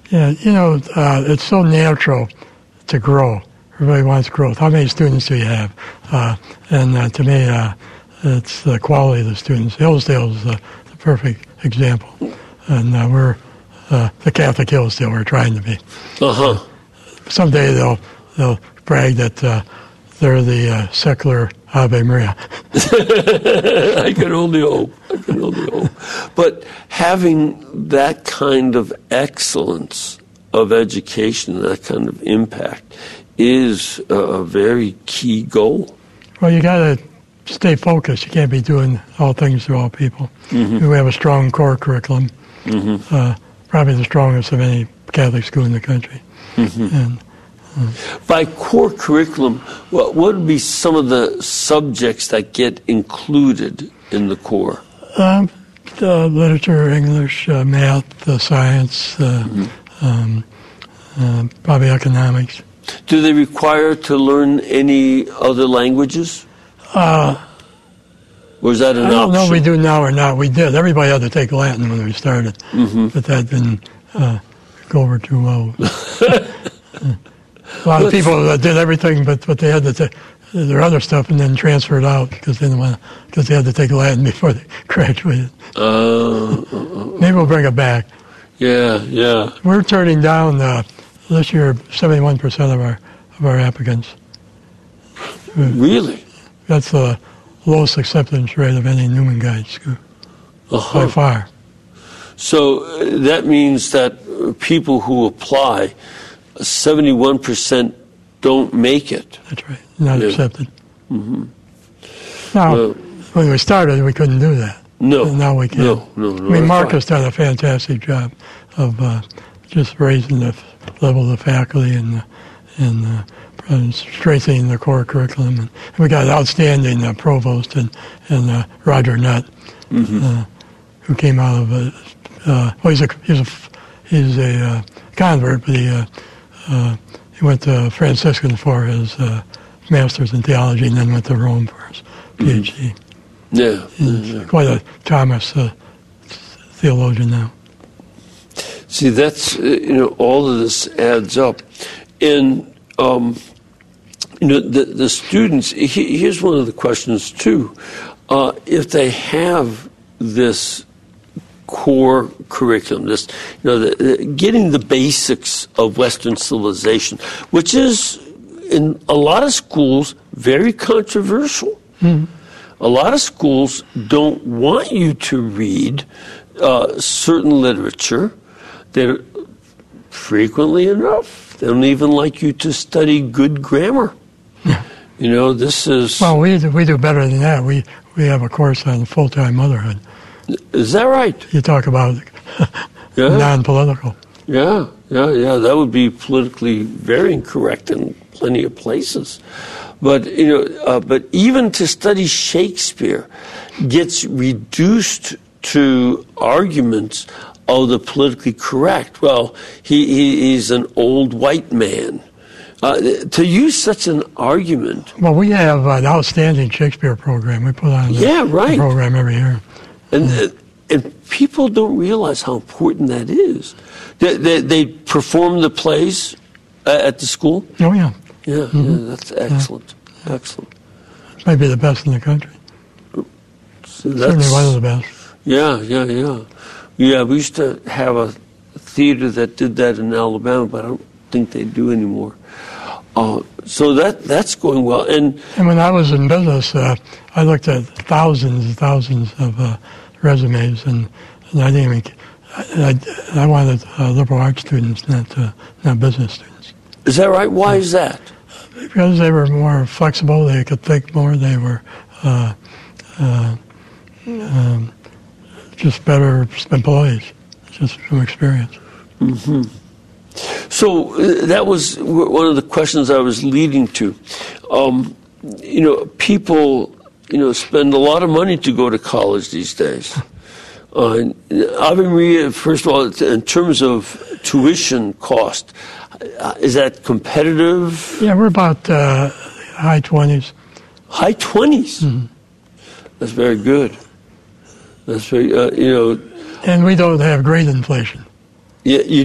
Yeah, it's so natural to grow. Everybody wants growth. How many students do you have? And to me, it's the quality of the students. Hillsdale is the perfect example. And we're the Catholic Hillsdale we're trying to be. Uh-huh. Someday they'll brag that they're the secular Ave Maria. I can only hope. But having that kind of excellence of education, that kind of impact, is a very key goal. Well, you got to stay focused. You can't be doing all things to all people. Mm-hmm. We have a strong core curriculum, probably the strongest of any Catholic school in the country. Mm-hmm. And, by core curriculum, what would be some of the subjects that get included in the core? Literature, English, math, science, probably economics. Do they require to learn any other languages? Or is that an option? I don't know if we do now or not. We did. Everybody had to take Latin when we started, but that didn't go over too well. A lot of people did everything, but they had to take their other stuff and then transfer it out because they had to take Latin before they graduated. Maybe we'll bring it back. Yeah. We're turning down this year 71% of our applicants. Really? That's the lowest acceptance rate of any Newman Guide school by far. So that means that people who apply, 71% don't make it. That's right. Not accepted. Mm-hmm. Now, when we started, we couldn't do that. No. And now we can. No. I mean, Marcus done a fantastic job of just raising the level of the faculty and strengthening the core curriculum. And we got an outstanding provost and Roger Nutt, who came out of he's a convert, but he went to Franciscan for his master's in theology and then went to Rome for his PhD. Yeah. He's quite a Thomas theologian now. See, that's, all of this adds up. And, the students, here's one of the questions, too. If they have this core curriculum, this, getting the basics of Western civilization, which is, in a lot of schools, very controversial. Mm-hmm. A lot of schools don't want you to read certain literature. They're frequently enough, they don't even like you to study good grammar. Yeah. This is... Well, we do better than that. We have a course on full-time motherhood. Is that right? You talk about non-political. Yeah. That would be politically very incorrect in plenty of places. But, but even to study Shakespeare gets reduced to arguments of the politically correct. Well, he's an old white man. To use such an argument... Well, we have an outstanding Shakespeare program. We put on a program every year. And people don't realize how important that is. They perform the plays at the school? Oh, yeah. Yeah, that's excellent. Yeah. Excellent. Maybe the best in the country. So certainly one of the best. Yeah. Yeah, we used to have a theater that did that in Alabama, but I don't think they do anymore. So that's going well. And when I was in business, I looked at thousands and thousands of resumes, and I didn't even. I wanted liberal arts students, not business students. Is that right? Why is that? Because they were more flexible. They could think more. They were just better employees, just from experience. Mm-hmm. So that was one of the questions I was leading to. People, spend a lot of money to go to college these days. Ave Maria, first of all, in terms of tuition cost, is that competitive? Yeah, we're about high 20s. High 20s? Mm-hmm. That's very good. That's very, And we don't have great inflation. Yeah, you